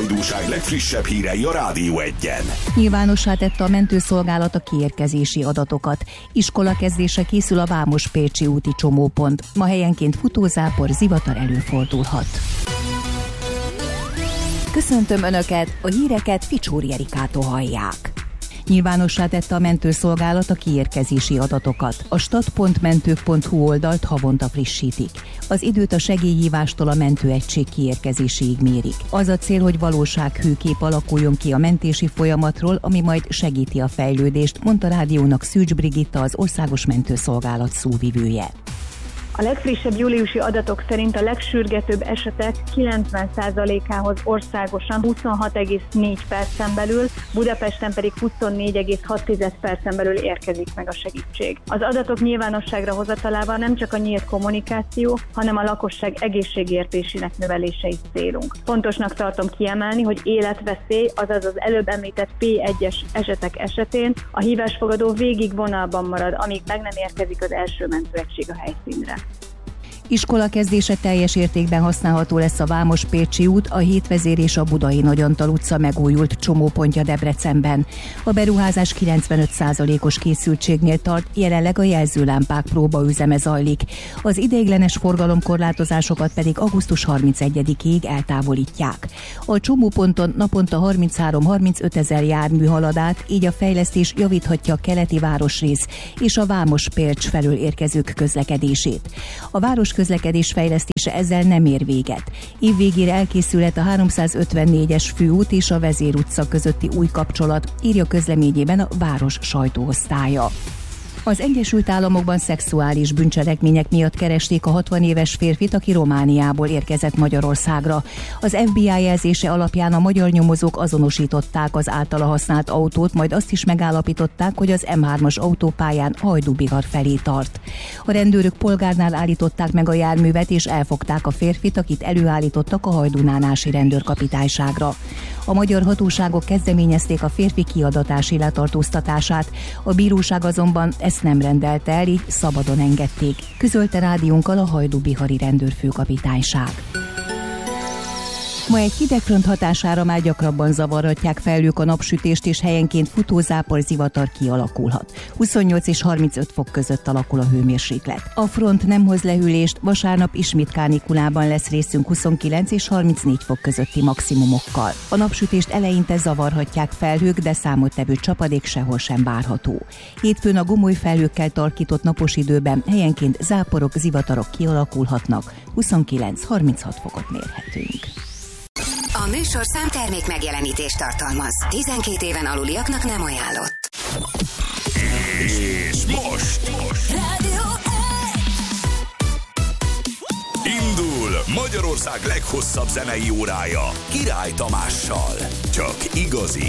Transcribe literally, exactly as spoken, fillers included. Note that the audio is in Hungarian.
hajdúság legfrissebb hírei a Rádió Egyen. Nyilvánossá tette a mentőszolgálat a kiérkezési adatokat. Iskola kezdése készül a Vámos-Pécsi úti csomópont. Ma helyenként futózápor, zivatar előfordulhat. Köszöntöm Önöket, a híreket Ficsúri Erikától hallják. Nyilvánossá tette a mentőszolgálat a kiérkezési adatokat. A stat pont mentők pont hu oldalt havonta frissítik. Az időt a segélyhívástól a mentőegység kiérkezéséig mérik. Az a cél, hogy valósághű kép alakuljon ki a mentési folyamatról, ami majd segíti a fejlődést, mondta rádiónak Szűcs Brigitta, az Országos Mentőszolgálat szóvivője. A legfrissebb júliusi adatok szerint a legsürgetőbb esetek kilencven százalékához országosan huszonhat egész négy percen belül, Budapesten pedig huszonnégy egész hat percen belül érkezik meg a segítség. Az adatok nyilvánosságra hozatalával nem csak a nyílt kommunikáció, hanem a lakosság egészségértésének növelése is célunk. Fontosnak tartom kiemelni, hogy életveszély, azaz az előbb említett pé egyes esetek esetén a hívásfogadó végig vonalban marad, amíg meg nem érkezik az első mentőegység a helyszínre. Iskola kezdése teljes értékben használható lesz a Vámos-Pécsi út, a Hétvezér és a Budai Nagy Antal utca megújult csomópontja Debrecenben. A beruházás kilencvenöt százalékos készültségnél tart, jelenleg a jelzőlámpák próbaüzeme zajlik. Az ideiglenes forgalomkorlátozásokat pedig augusztus harmincegyedikéig eltávolítják. A csomóponton naponta harminchárom-harmincöt ezer jármű halad át, így a fejlesztés javíthatja a keleti városrész és a Vámos-Pécs felől érkezők közlekedését. A város közlekedés fejlesztése ezzel nem ér véget. Év végére elkészülhet a háromszázötvennégyes főút és a Vezér utca közötti új kapcsolat, írja közleményében a város sajtóosztálya. Az Egyesült Államokban szexuális bűncselekmények miatt keresték a hatvan éves férfit, aki Romániából érkezett Magyarországra. Az ef bé i jelzése alapján a magyar nyomozók azonosították az általa használt autót, majd azt is megállapították, hogy az em hármas autópályán Hajdú-Bihar felé tart. A rendőrök polgárnál állították meg a járművet, és elfogták a férfit, akit előállítottak a hajdúnánási rendőrkapitányságra. A magyar hatóságok kezdeményezték a férfi kiadatási letartóztatását, a bíróság azonban ezt nem rendelte el, így szabadon engedték, közölte rádiónkkal a hajdú-bihari rendőrfőkapitányság. Ma egy hidegfront hatására már gyakrabban zavarhatják felhők a napsütést, és helyenként futózápor, zivatar kialakulhat. huszonnyolc és harmincöt fok között alakul a hőmérséklet. A front nem hoz lehűlést, vasárnap ismét kánikulában lesz részünk huszonkilenc és harmincnégy fok közötti maximumokkal. A napsütést eleinte zavarhatják felhők, de számottevő csapadék sehol sem várható. Hétfőn a gomoly felhőkkel tarkított napos időben helyenként záporok, zivatarok kialakulhatnak, huszonkilenc-harminchat fokot mérhetünk. A műsor számtermék megjelenítést tartalmaz. tizenkét éven aluliaknak nem ajánlott. És most, most. Rádió Indul Magyarország leghosszabb zenei órája Király Tamással. Csak igazi